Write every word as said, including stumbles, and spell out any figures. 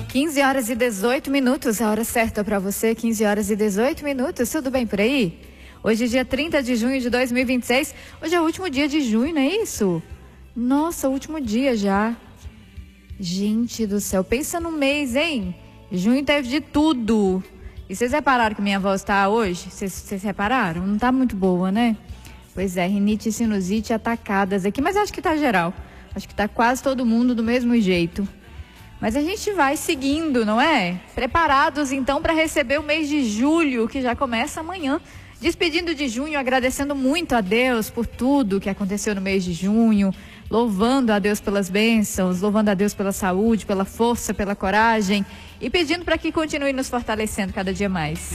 quinze horas e dezoito minutos, a hora certa para você, quinze horas e dezoito minutos, tudo bem por aí? Hoje é dia trinta de junho de dois mil e vinte e seis, hoje é o último dia de junho, não é isso? Nossa, último dia já. Gente do céu, pensa no mês, hein? Junho teve de tudo. E vocês repararam que minha voz tá hoje? Vocês, vocês repararam? Não tá muito boa, né? Pois é, rinite e sinusite atacadas aqui, mas acho que tá geral. Acho que tá quase todo mundo do mesmo jeito. Mas a gente vai seguindo, não é? Preparados então para receber o mês de julho, que já começa amanhã. Despedindo de junho, agradecendo muito a Deus por tudo que aconteceu no mês de junho, louvando a Deus pelas bênçãos, louvando a Deus pela saúde, pela força, pela coragem e pedindo para que continue nos fortalecendo cada dia mais.